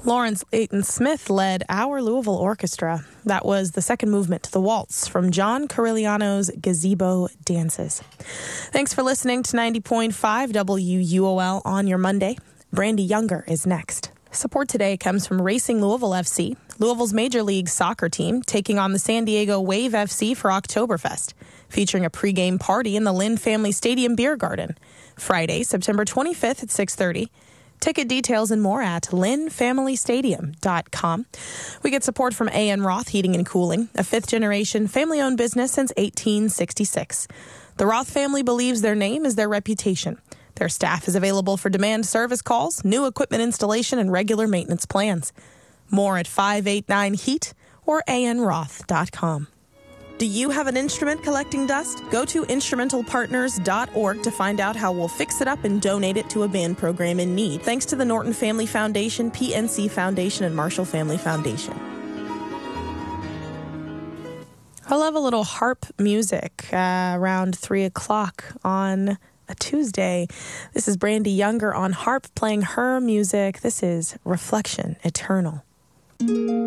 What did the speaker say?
Lawrence Leighton Smith led our Louisville Orchestra. That was the second movement to the waltz from John Corigliano's Gazebo Dances. Thanks for listening to 90.5 WUOL on your Monday. Brandy Younger is next. Support today comes from Racing Louisville FC, Louisville's Major League Soccer team, taking on the San Diego Wave FC for Oktoberfest, featuring a pregame party in the Lynn Family Stadium Beer Garden, Friday, September 25th at 6:30. Ticket details and more at lynnfamilystadium.com. We get support from A.N. Roth Heating and Cooling, a fifth-generation family-owned business since 1866. The Roth family believes their name is their reputation. Their staff is available for demand service calls, new equipment installation, and regular maintenance plans. More at 589-HEAT or anroth.com. Do you have an instrument collecting dust? Go to instrumentalpartners.org to find out how we'll fix it up and donate it to a band program in need. Thanks to the Norton Family Foundation, PNC Foundation, and Marshall Family Foundation. I love a little harp music around 3 o'clock on a Tuesday. This is Brandy Younger on harp playing her music. This is Reflection Eternal.